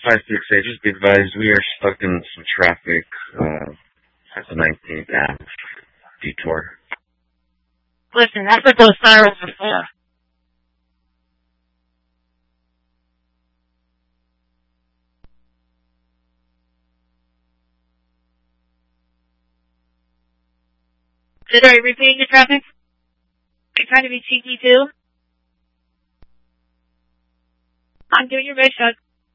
568, just be advised, we are stuck in some traffic at the 19th Ave detour. Listen, that's what those sirens are for. Did I repeat the traffic? Are you trying to be cheeky too? I'm doing your best, Chuck.